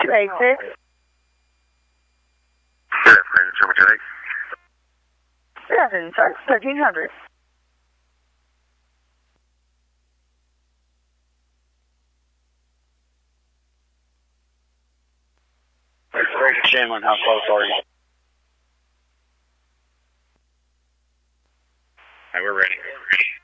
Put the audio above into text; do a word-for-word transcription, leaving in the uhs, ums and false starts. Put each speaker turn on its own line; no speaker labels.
two eight six.
Good afternoon, German J.
Good afternoon, sir. thirteen hundred.
Shanlin, how close are you? Hey, we're ready.